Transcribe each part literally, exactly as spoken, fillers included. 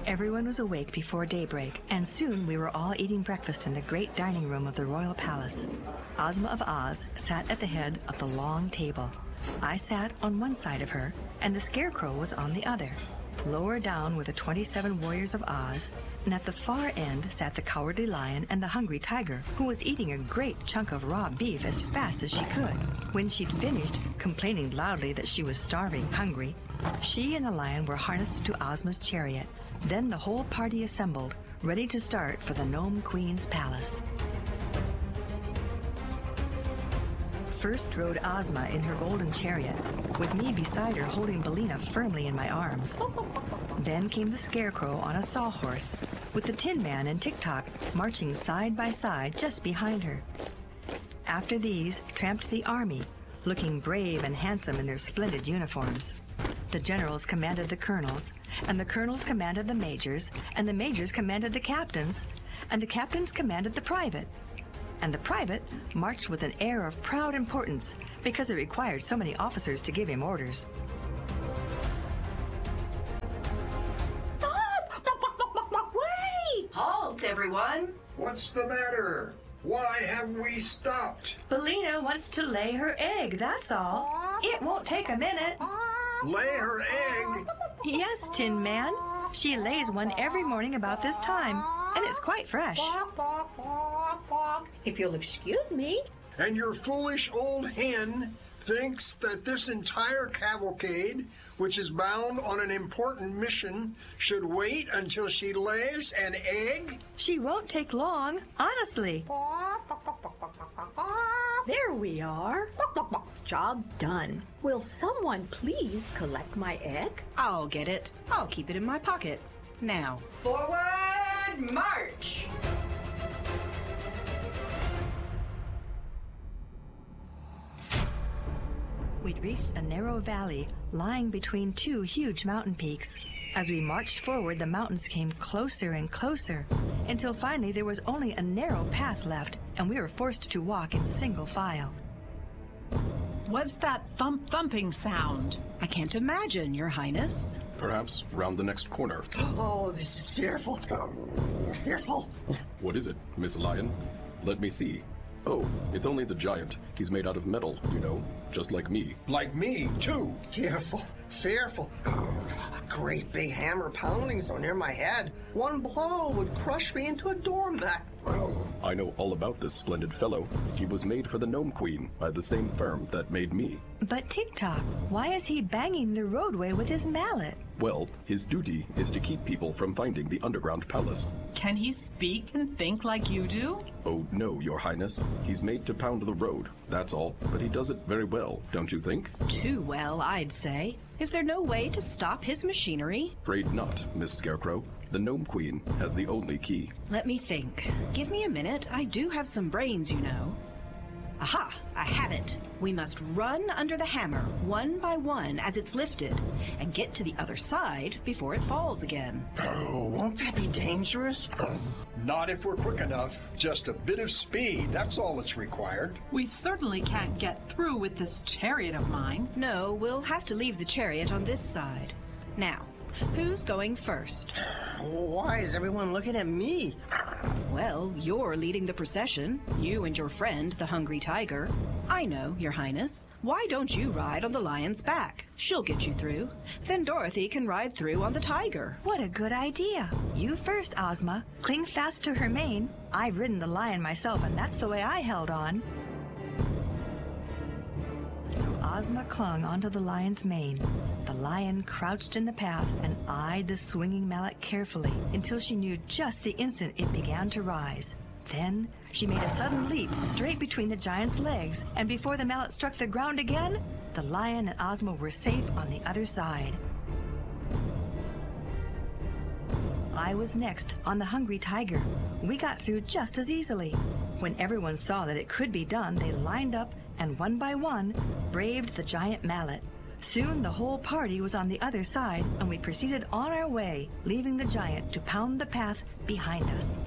Everyone was awake before daybreak, and soon we were all eating breakfast in the great dining room of the royal palace. Ozma of Oz sat at the head of the long table. I sat on one side of her, and the Scarecrow was on the other. Lower down were the twenty-seven warriors of Oz, and at the far end sat the Cowardly Lion and the Hungry Tiger, who was eating a great chunk of raw beef as fast as she could. When she'd finished, complaining loudly that she was starving hungry, she and the lion were harnessed to Ozma's chariot. Then the whole party assembled, ready to start for the Gnome Queen's palace. First rode Ozma in her golden chariot, with me beside her holding Billina firmly in my arms. Then came the Scarecrow on a sawhorse, with the Tin Man and Tik-Tok marching side by side just behind her. After these tramped the army, looking brave and handsome in their splendid uniforms. The generals commanded the colonels, and the colonels commanded the majors, and the majors commanded the captains, and the captains commanded the private. And the private marched with an air of proud importance because it required so many officers to give him orders. Stop! Wait! Halt, everyone! What's the matter? Why have we stopped? Billina wants to lay her egg, that's all. It won't take a minute. Lay her egg? Yes, Tin Man. She lays one every morning about this time, and it's quite fresh. If you'll excuse me. And your foolish old hen thinks that this entire cavalcade, which is bound on an important mission, should wait until she lays an egg? She won't take long, honestly. There we are. Job done. Will someone please collect my egg? I'll get it. I'll keep it in my pocket. Now. Forward march! We'd reached a narrow valley lying between two huge mountain peaks. As we marched forward, the mountains came closer and closer, until finally there was only a narrow path left, and we were forced to walk in single file. What's that thump-thumping sound? I can't imagine, Your Highness. Perhaps round the next corner. Oh, this is fearful. Fearful. What is it, Miss Lion? Let me see. Oh, it's only the giant. He's made out of metal, you know, just like me. Like me, too. Fearful. Fearful. Great big hammer pounding so near my head. One blow would crush me into a doormat. I know all about this splendid fellow. He was made for the Gnome Queen by the same firm that made me. But Tik-Tok, why is he banging the roadway with his mallet? Well, his duty is to keep people from finding the underground palace. Can he speak and think like you do? Oh, no, Your Highness. He's made to pound the road, that's all. But he does it very well, don't you think? Too well, I'd say. Is there no way to stop his machinery? Afraid not, Miss Scarecrow. The Gnome Queen has the only key. Let me think. Give me a minute. I do have some brains, you know. Aha! I have it. We must run under the hammer, one by one, as it's lifted, and get to the other side before it falls again. Oh, won't that be dangerous? Not if we're quick enough. Just a bit of speed, that's all that's required. We certainly can't get through with this chariot of mine. No, we'll have to leave the chariot on this side. Now, who's going first? Why is everyone looking at me? Well, you're leading the procession, you and your friend, the Hungry Tiger. I know, Your Highness. Why don't you ride on the lion's back? She'll get you through. Then Dorothy can ride through on the tiger. What a good idea. You first, Ozma. Cling fast to her mane. I've ridden the lion myself, and that's the way I held on. So Ozma clung onto the lion's mane. The lion crouched in the path and eyed the swinging mallet carefully until she knew just the instant it began to rise. Then she made a sudden leap straight between the giant's legs, and before the mallet struck the ground again, the lion and Ozma were safe on the other side. I was next on the Hungry Tiger. We got through just as easily. When everyone saw that it could be done, they lined up and one by one braved the giant mallet. Soon the whole party was on the other side, and we proceeded on our way, leaving the giant to pound the path behind us.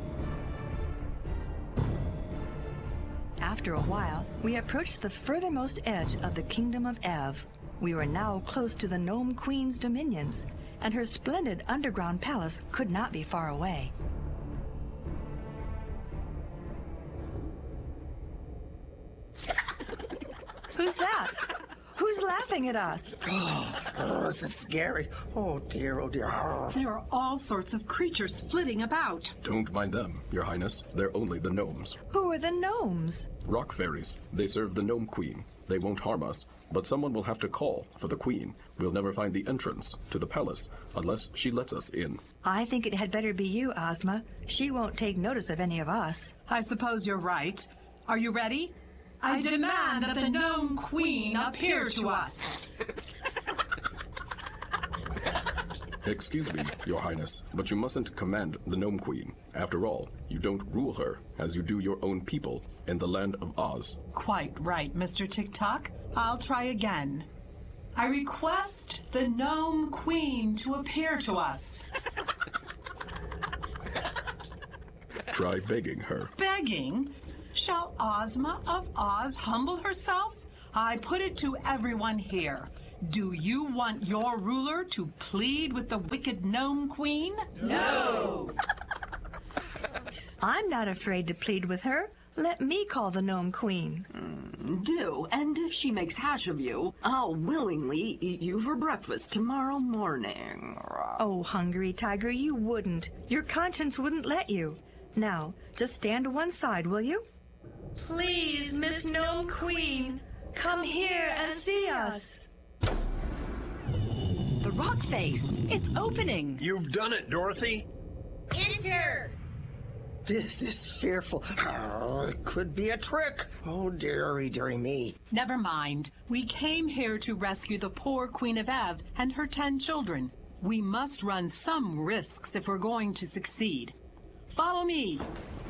After a while, we approached the furthermost edge of the kingdom of Ev. We were now close to the Gnome Queen's dominions, and her splendid underground palace could not be far away. Who's that? Who's laughing at us? Oh, this is scary. Oh, dear, oh, dear. Oh. There are all sorts of creatures flitting about. Don't mind them, Your Highness. They're only the gnomes. Who are the gnomes? Rock fairies. They serve the gnome queen. They won't harm us, but someone will have to call for the queen. We'll never find the entrance to the palace unless she lets us in. I think it had better be you, Ozma. She won't take notice of any of us. I suppose you're right. Are you ready? I demand that the gnome queen appear to us. Excuse me, Your Highness, but you mustn't command the gnome queen. After all, you don't rule her as you do your own people in the land of Oz. Quite right, Mister Tick-Tock. I'll try again. I request the gnome queen to appear to us. Try begging her. Begging? Shall Ozma of Oz humble herself? I put it to everyone here. Do you want your ruler to plead with the wicked gnome queen? No! I'm not afraid to plead with her. Let me call the gnome queen. Mm, do, and if she makes hash of you, I'll willingly eat you for breakfast tomorrow morning. Oh, Hungry Tiger, you wouldn't. Your conscience wouldn't let you. Now, just stand to one side, will you? Please, Miss Gnome Queen, come here and see us. The rock face. It's opening. You've done it, Dorothy. Enter! This is fearful. Oh, it could be a trick. Oh, dearie, dearie me. Never mind. We came here to rescue the poor Queen of Ev and her ten children. We must run some risks if we're going to succeed. Follow me.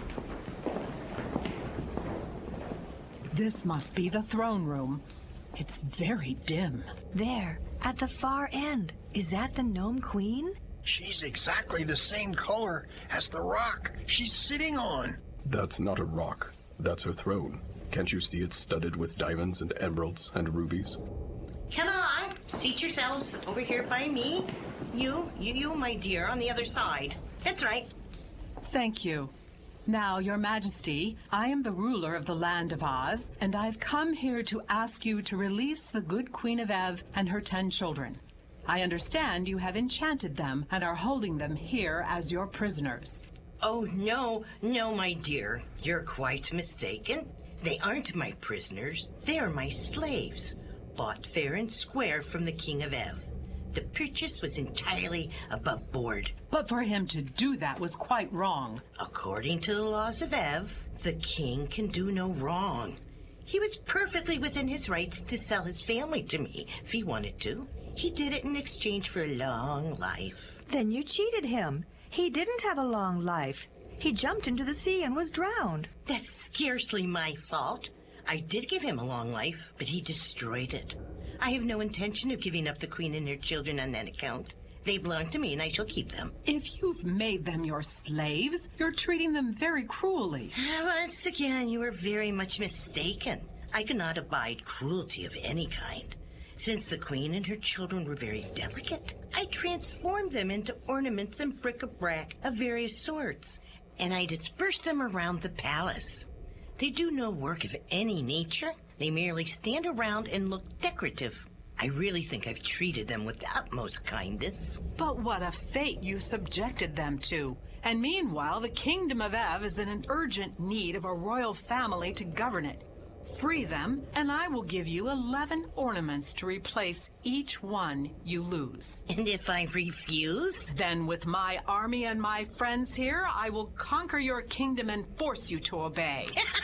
This must be the throne room. It's very dim. There, at the far end. Is that the gnome queen? She's exactly the same color as the rock she's sitting on. That's not a rock. That's her throne. Can't you see it's studded with diamonds and emeralds and rubies? Come on, seat yourselves over here by me. You, you, you, my dear, on the other side. That's right. Thank you. Now, Your Majesty, I am the ruler of the land of Oz, and I've come here to ask you to release the good Queen of Ev and her ten children. I understand you have enchanted them and are holding them here as your prisoners. Oh, no, no, my dear. You're quite mistaken. They aren't my prisoners. They're my slaves, bought fair and square from the King of Ev. The purchase was entirely above board. But for him to do that was quite wrong. According to the laws of Ev, the king can do no wrong. He was perfectly within his rights to sell his family to me if he wanted to. He did it in exchange for a long life. Then you cheated him. He didn't have a long life. He jumped into the sea and was drowned. That's scarcely my fault. I did give him a long life, but he destroyed it. I have no intention of giving up the queen and her children on that account. They belong to me, and I shall keep them. If you've made them your slaves, you're treating them very cruelly. Once again, you are very much mistaken. I cannot abide cruelty of any kind. Since the queen and her children were very delicate, I transformed them into ornaments and bric-a-brac of various sorts, and I dispersed them around the palace. They do no work of any nature. They merely stand around and look decorative. I really think I've treated them with the utmost kindness. But what a fate you subjected them to. And meanwhile, the Kingdom of Ev is in an urgent need of a royal family to govern it. Free them, and I will give you eleven ornaments to replace each one you lose. And if I refuse? Then with my army and my friends here, I will conquer your kingdom and force you to obey.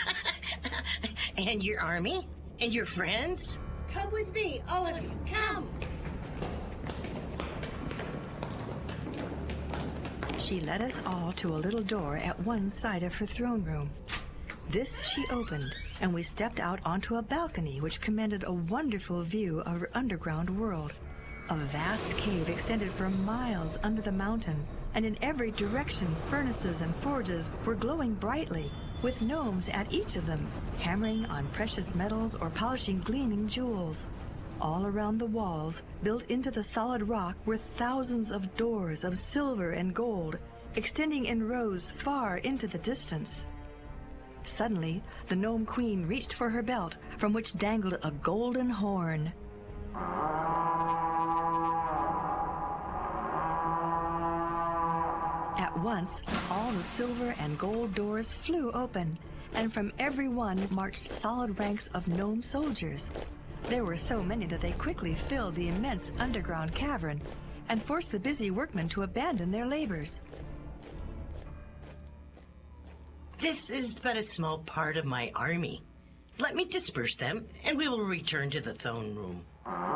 And your army? And your friends? Come with me, all of you, come! She led us all to a little door at one side of her throne room. This she opened, and we stepped out onto a balcony which commanded a wonderful view of her underground world. A vast cave extended for miles under the mountain, and in every direction furnaces and forges were glowing brightly, with gnomes at each of them, hammering on precious metals or polishing gleaming jewels. All around the walls, built into the solid rock, were thousands of doors of silver and gold, extending in rows far into the distance. Suddenly, the Gnome Queen reached for her belt, from which dangled a golden horn. At once, all the silver and gold doors flew open, and from every one marched solid ranks of gnome soldiers. There were so many that they quickly filled the immense underground cavern and forced the busy workmen to abandon their labors. This is but a small part of my army. Let me disperse them, and we will return to the throne room.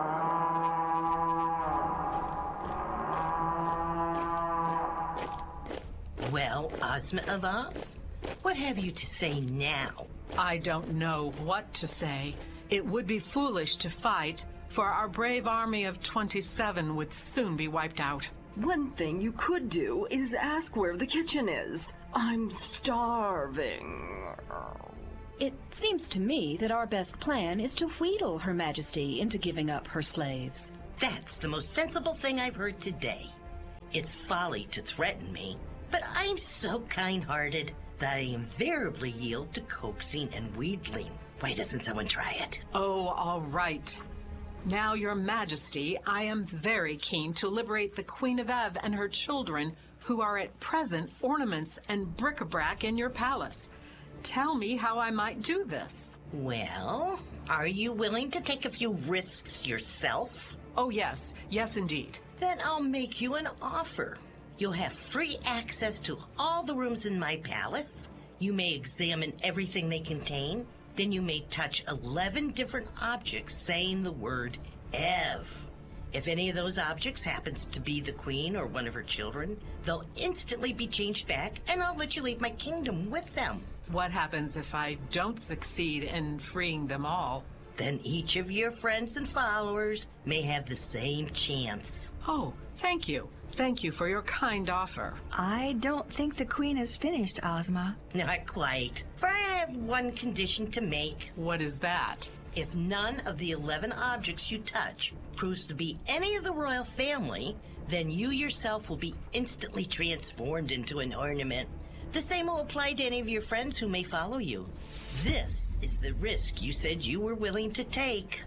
Well, Ozma of Oz, what have you to say now? I don't know what to say. It would be foolish to fight, for our brave army of twenty-seven would soon be wiped out. One thing you could do is ask where the kitchen is. I'm starving. It seems to me that our best plan is to wheedle Her Majesty into giving up her slaves. That's the most sensible thing I've heard today. It's folly to threaten me, but I'm so kind-hearted that I invariably yield to coaxing and wheedling. Why doesn't someone try it? Oh, all right. Now, Your Majesty, I am very keen to liberate the Queen of Ev and her children, who are at present ornaments and bric-a-brac in your palace. Tell me how I might do this. Well, are you willing to take a few risks yourself? Oh, yes. Yes, indeed. Then I'll make you an offer. You'll have free access to all the rooms in my palace. You may examine everything they contain. Then you may touch eleven different objects saying the word Ev. If any of those objects happens to be the queen or one of her children, they'll instantly be changed back, and I'll let you leave my kingdom with them. What happens if I don't succeed in freeing them all? Then each of your friends and followers may have the same chance. Oh, thank you. Thank you for your kind offer. I don't think the queen is finished, Ozma. Not quite, for I have one condition to make. What is that? If none of the eleven objects you touch proves to be any of the royal family, then you yourself will be instantly transformed into an ornament. The same will apply to any of your friends who may follow you. This is the risk you said you were willing to take.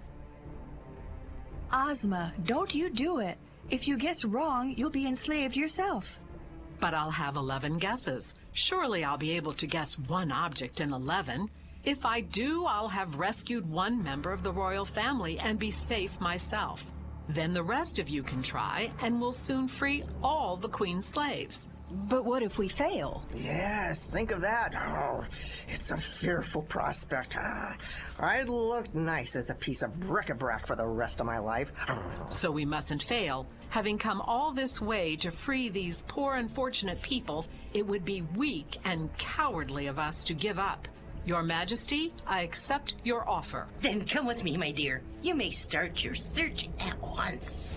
Ozma, don't you do it. If you guess wrong, you'll be enslaved yourself. But I'll have eleven guesses. Surely I'll be able to guess one object in eleven. If I do, I'll have rescued one member of the royal family and be safe myself. Then the rest of you can try, and we'll soon free all the queen's slaves. But what if we fail? Yes, think of that. Oh, it's a fearful prospect. I'd look nice as a piece of bric-a-brac for the rest of my life. So we mustn't fail. Having come all this way to free these poor unfortunate people, it would be weak and cowardly of us to give up. Your Majesty, I accept your offer. Then come with me, my dear. You may start your search at once.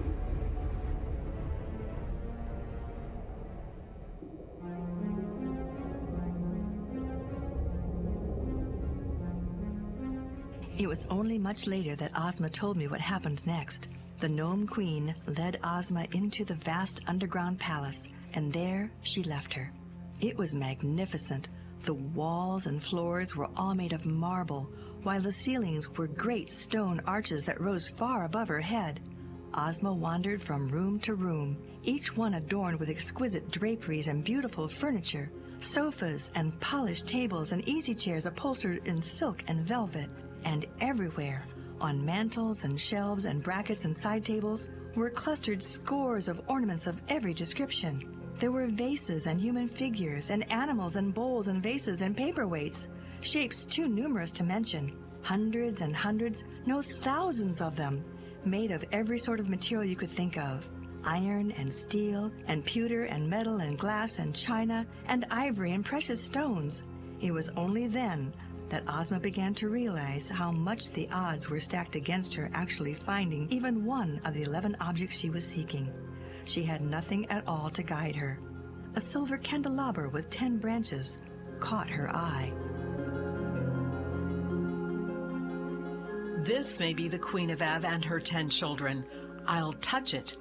It was only much later that Ozma told me what happened next. The Gnome Queen led Ozma into the vast underground palace, and there she left her. It was magnificent. The walls and floors were all made of marble, while the ceilings were great stone arches that rose far above her head. Ozma wandered from room to room, each one adorned with exquisite draperies and beautiful furniture, sofas and polished tables and easy chairs upholstered in silk and velvet. And everywhere, on mantels and shelves and brackets and side tables, were clustered scores of ornaments of every description. There were vases and human figures, and animals and bowls and vases and paperweights, shapes too numerous to mention. Hundreds and hundreds, no thousands of them, made of every sort of material you could think of. Iron and steel and pewter and metal and glass and china and ivory and precious stones. It was only then that Ozma began to realize how much the odds were stacked against her actually finding even one of the eleven objects she was seeking. She had nothing at all to guide her. A silver candelabra with ten branches caught her eye. This may be the Queen of Ev and her ten children. I'll touch it.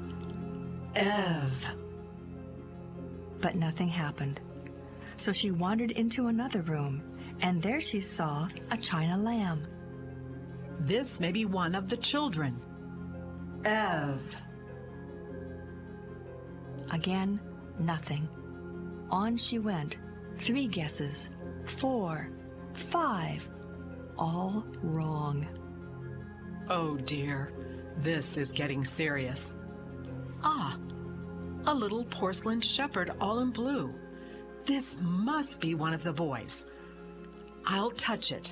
Ev. But nothing happened. So she wandered into another room, and there she saw a china lamb. This may be one of the children. Ev. Again, nothing. On she went. Three guesses. Four. Five. All wrong. Oh dear, this is getting serious. Ah, a little porcelain shepherd all in blue. This must be one of the boys. I'll touch it.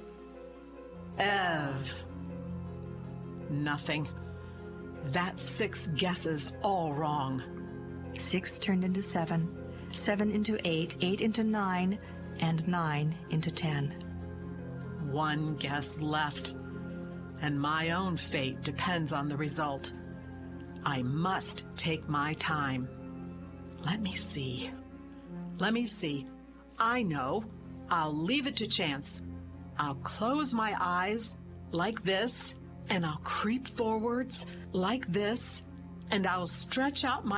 Ev. Nothing. That's six guesses all wrong. Six turned into seven, seven into eight, eight into nine, and nine into ten. One guess left, and my own fate depends on the result. I must take my time. Let me see. Let me see. I know. I'll leave it to chance. I'll close my eyes like this, and I'll creep forwards like this, and I'll stretch out my